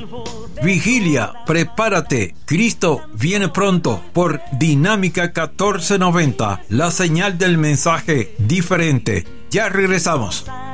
Vigilia, prepárate, Cristo viene pronto por Dinámica 1490, la señal del mensaje diferente. Ya regresamos.